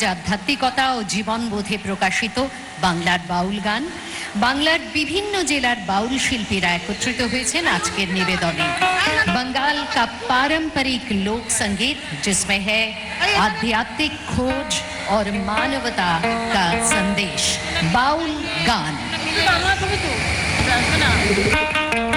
আধ্যাত্মিকতা ও জীবনবোধে প্রকাশিত বাংলার বাউল গান। বাংলার বিভিন্ন জেলার বাউল শিল্পীরা একত্রিত হয়েছেন আজকের নিবেদনে। बंगाल का पारंपरिक लोक संगीत जिसमें है आध्यात्मिक खोज और मानवता का संदेश, बाउल गान।